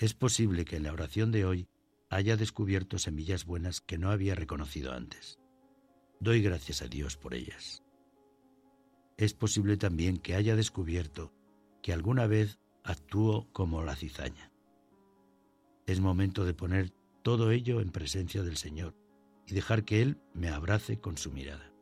Es posible que en la oración de hoy haya descubierto semillas buenas que no había reconocido antes. Doy gracias a Dios por ellas. Es posible también que haya descubierto que alguna vez actuó como la cizaña. Es momento de poner todo ello en presencia del Señor y dejar que Él me abrace con su mirada.